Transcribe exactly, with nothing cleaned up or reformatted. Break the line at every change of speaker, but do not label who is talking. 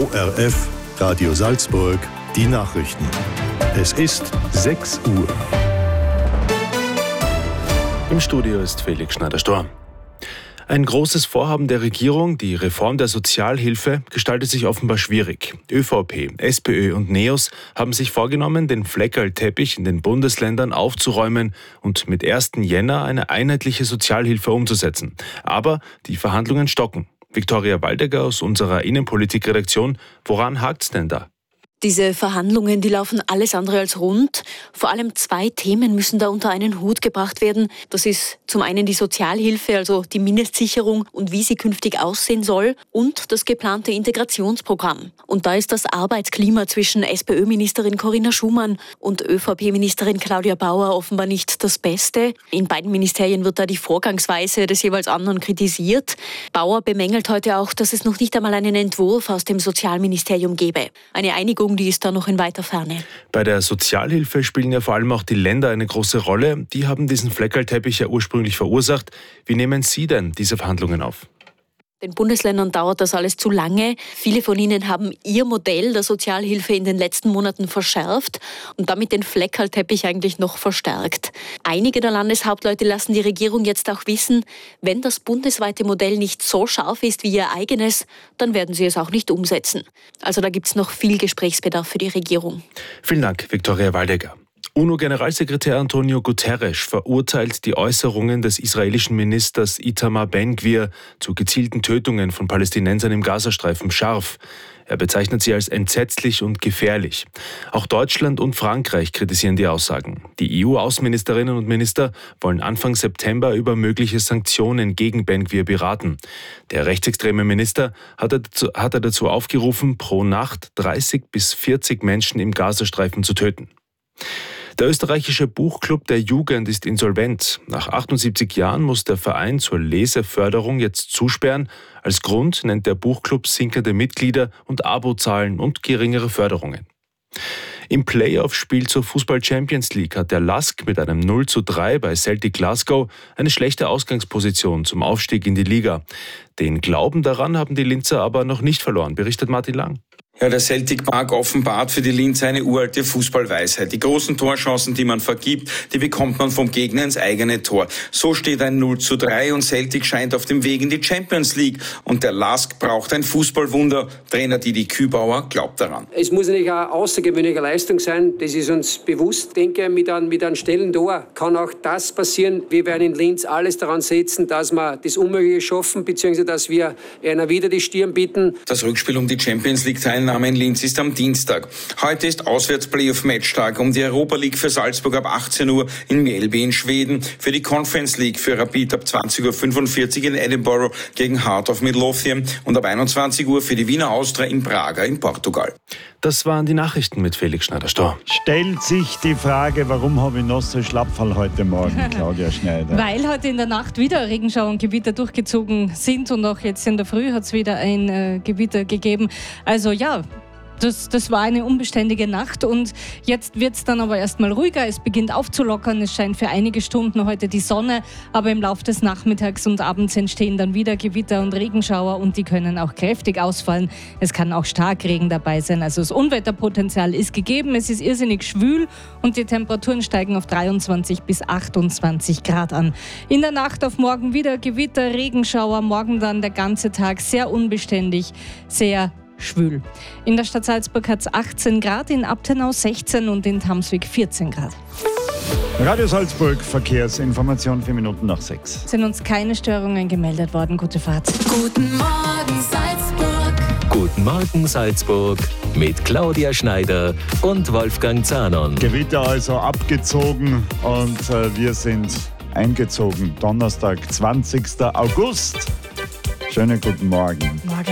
O R F, Radio Salzburg, die Nachrichten. Es ist sechs Uhr.
Im Studio ist Felix Schneider-Storr. Ein großes Vorhaben der Regierung, die Reform der Sozialhilfe, gestaltet sich offenbar schwierig. ÖVP, SPÖ und NEOS haben sich vorgenommen, den Fleckerlteppich in den Bundesländern aufzuräumen und mit ersten Jänner eine einheitliche Sozialhilfe umzusetzen. Aber die Verhandlungen stocken. Viktoria Waldecker aus unserer Innenpolitik-Redaktion, woran hakt's denn da?
Diese Verhandlungen, die laufen alles andere als rund. Vor allem zwei Themen müssen da unter einen Hut gebracht werden. Das ist zum einen die Sozialhilfe, also die Mindestsicherung und wie sie künftig aussehen soll, und das geplante Integrationsprogramm. Und da ist das Arbeitsklima zwischen SPÖ-Ministerin Corinna Schumann und ÖVP-Ministerin Claudia Bauer offenbar nicht das Beste. In beiden Ministerien wird da die Vorgangsweise des jeweils anderen kritisiert. Bauer bemängelt heute auch, dass es noch nicht einmal einen Entwurf aus dem Sozialministerium gäbe. Eine Einigung, die ist da noch in weiter Ferne.
Bei der Sozialhilfe spielen ja vor allem auch die Länder eine große Rolle. Die haben diesen Fleckerlteppich ja ursprünglich verursacht. Wie nehmen Sie denn diese Verhandlungen auf?
Den Bundesländern dauert das alles zu lange. Viele von ihnen haben ihr Modell der Sozialhilfe in den letzten Monaten verschärft und damit den Fleckerlteppich eigentlich noch verstärkt. Einige der Landeshauptleute lassen die Regierung jetzt auch wissen, wenn das bundesweite Modell nicht so scharf ist wie ihr eigenes, dann werden sie es auch nicht umsetzen. Also da gibt es noch viel Gesprächsbedarf für die Regierung.
Vielen Dank, Viktoria Waldecker. UNO-Generalsekretär Antonio Guterres verurteilt die Äußerungen des israelischen Ministers Itamar Ben-Gvir zu gezielten Tötungen von Palästinensern im Gazastreifen scharf. Er bezeichnet sie als entsetzlich und gefährlich. Auch Deutschland und Frankreich kritisieren die Aussagen. Die E U-Außenministerinnen und Minister wollen Anfang September über mögliche Sanktionen gegen Ben-Gvir beraten. Der rechtsextreme Minister hat dazu, hat er dazu aufgerufen, pro Nacht dreißig bis vierzig Menschen im Gazastreifen zu töten. Der österreichische Buchclub der Jugend ist insolvent. Nach achtundsiebzig Jahren muss der Verein zur Leseförderung jetzt zusperren. Als Grund nennt der Buchclub sinkende Mitglieder und Abozahlen und geringere Förderungen. Im Playoff-Spiel zur Fußball-Champions League hat der Lask mit einem null zu drei bei Celtic Glasgow eine schlechte Ausgangsposition zum Aufstieg in die Liga. Den Glauben daran haben die Linzer aber noch nicht verloren, berichtet Martin Lang.
Ja, der Celtic Park offenbart für die Linzer eine uralte Fußballweisheit. Die großen Torchancen, die man vergibt, die bekommt man vom Gegner ins eigene Tor. So steht ein null zu drei und Celtic scheint auf dem Weg in die Champions League. Und der Lask braucht ein Fußballwunder. Trainer Didi Kübauer glaubt daran.
Es muss natürlich eine außergewöhnliche Leistung sein, das ist uns bewusst. Ich denke, mit einem, mit einem schnellen Tor kann auch das passieren. Wir werden in Linz alles daran setzen, dass wir das Unmögliche schaffen, beziehungsweise dass wir einer wieder die Stirn bieten.
Das Rückspiel um die Champions League Teilnahme in Linz ist am Dienstag. Heute ist Auswärts-Playoff-Matchtag um die Europa League für Salzburg ab achtzehn Uhr in Mjällby in Schweden, für die Conference League für Rapid ab zwanzig Uhr fünfundvierzig in Edinburgh gegen Heart of Midlothian und ab einundzwanzig Uhr für die Wiener Austria in Braga in Portugal.
Das waren die Nachrichten mit Felix Schneider-Storr.
Stellt sich die Frage, warum habe ich noch so Schlappfall heute Morgen, Claudia Schneider?
Weil heute in der Nacht wieder Regenschauer und Gewitter durchgezogen sind und auch jetzt in der Früh hat es wieder ein äh, Gewitter gegeben. Also ja, Das, das war eine unbeständige Nacht und jetzt wird es dann aber erstmal ruhiger. Es beginnt aufzulockern. Es scheint für einige Stunden heute die Sonne, aber im Laufe des Nachmittags und Abends entstehen dann wieder Gewitter und Regenschauer und die können auch kräftig ausfallen. Es kann auch Starkregen dabei sein. Also das Unwetterpotenzial ist gegeben. Es ist irrsinnig schwül und die Temperaturen steigen auf dreiundzwanzig bis achtundzwanzig Grad an. In der Nacht auf morgen wieder Gewitter, Regenschauer. Morgen dann der ganze Tag sehr unbeständig, sehr schwül. In der Stadt Salzburg hat es achtzehn Grad, in Abtenau sechzehn und in Tamswig vierzehn Grad.
Radio Salzburg, Verkehrsinformation, vier Minuten nach sechs.
Sind uns keine Störungen gemeldet worden. Gute Fahrt.
Guten Morgen Salzburg.
Guten Morgen Salzburg mit Claudia Schneider und Wolfgang Zahnon.
Gewitter also abgezogen und äh, wir sind eingezogen. Donnerstag, zwanzigster August. Schönen guten Morgen.
Morgen.